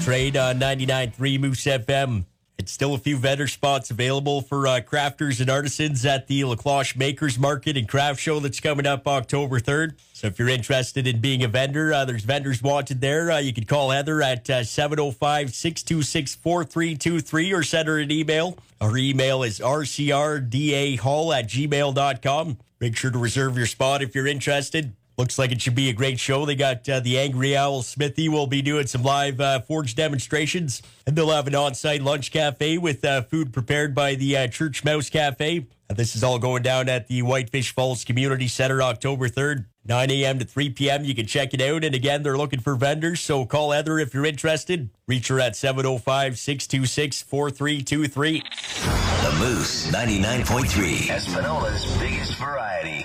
Train on 99.3 Moose FM. It's still a few vendor spots available for crafters and artisans at the La Cloche Makers Market and Craft Show that's coming up October 3rd. So if you're interested in being a vendor, there's vendors wanted there. You can call Heather at 705-626-4323 or send her an email. Our email is rcrdahall@gmail.com. Make sure to reserve your spot if you're interested. Looks like it should be a great show. They got the Angry Owl Smithy will be doing some live forge demonstrations. And they'll have an on-site lunch cafe with food prepared by the Church Mouse Cafe. This is all going down at the Whitefish Falls Community Center October 3rd, 9 a.m. to 3 p.m. You can check it out. And again, they're looking for vendors, so call Heather if you're interested. Reach her at 705-626-4323. The Moose 99.3. Espanola's biggest variety.